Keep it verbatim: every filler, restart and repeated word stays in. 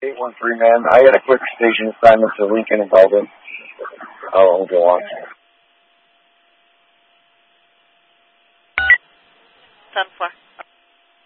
eight one three, man. I got a quick station assignment to Lincoln and Belden. I'll go on. ten four.